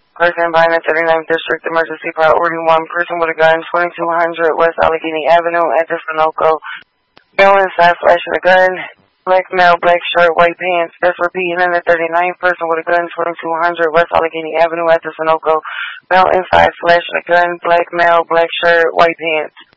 Person behind the 39th District Emergency Priority 1. Person with a gun, 2200 West Allegheny Avenue at the Sunoco. Male inside flashing a gun. Black male, black shirt, white pants. That's repeating in the 39th. Person with a gun, 2200 West Allegheny Avenue at the Sunoco. Male inside flashing a gun. Black male, black shirt, white pants.